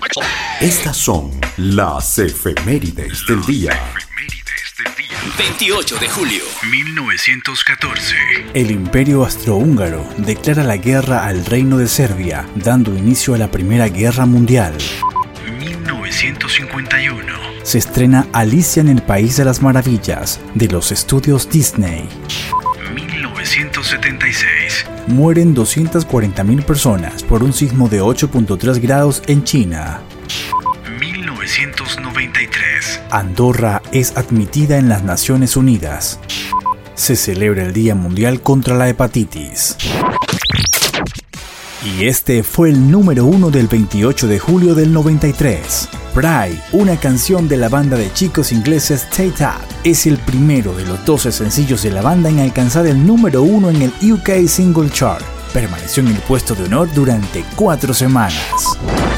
Estas son las efemérides del día. 28 de julio 1914. El Imperio Austrohúngaro declara la guerra al Reino de Serbia, dando inicio a la Primera Guerra Mundial. 1951. Se estrena Alicia en el País de las Maravillas, de los estudios Disney. 1976. Mueren 240.000 personas por un sismo de 8.3 grados en China. 1993. Andorra es admitida en las Naciones Unidas. Se celebra el Día Mundial contra la Hepatitis. Y este fue el número 1 del 28 de julio del 93. Pride, una canción de la banda de chicos ingleses Take That, es el primero de los 12 sencillos de la banda en alcanzar el número 1 en el UK Single Chart. Permaneció en el puesto de honor durante 4 semanas.